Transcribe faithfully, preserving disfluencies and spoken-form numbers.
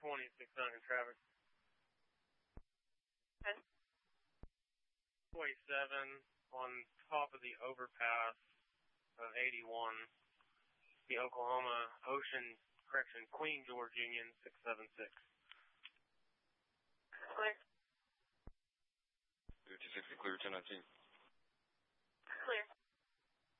twenty-six hundred traffic. Okay. forty-seven on top of the overpass of eighty-one, the Oklahoma Ocean, correction, Queen George Union, six seven six. Clear. fifty-six, clear, ten nineteen.